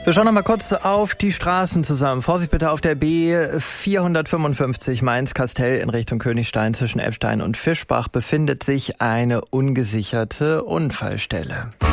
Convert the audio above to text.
Wir schauen noch mal kurz auf die Straßen zusammen. Vorsicht bitte auf der B455 Mainz-Kastell in Richtung Königstein. Zwischen Elbstein und Fischbach befindet sich eine ungesicherte Unfallstelle.